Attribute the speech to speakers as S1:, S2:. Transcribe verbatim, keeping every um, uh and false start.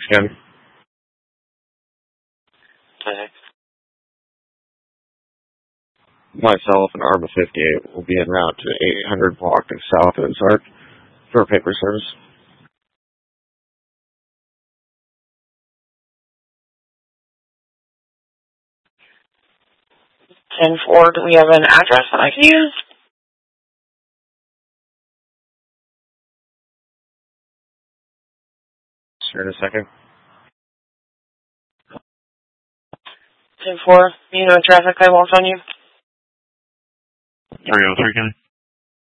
S1: again.
S2: Okay.
S1: Myself and Arma fifty-eight will be en route to eight hundred block and south of Ozark for paper service.
S2: ten four, do we have an address that I can use?
S1: Here in a second.
S2: ten four, you know, traffic I walked on you?
S3: three oh three, Kenny.